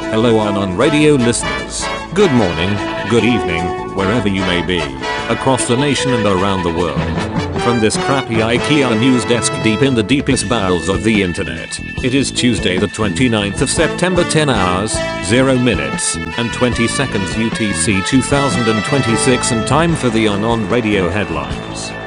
Hello on radio listeners. Good morning, good evening, wherever you may be, across the nation and around the world. From this crappy IKEA news desk deep in the deepest bowels of the internet, it is Tuesday the 29th of September, 10 hours, 0 minutes, and 20 seconds UTC 2026, and time for the on radio headlines.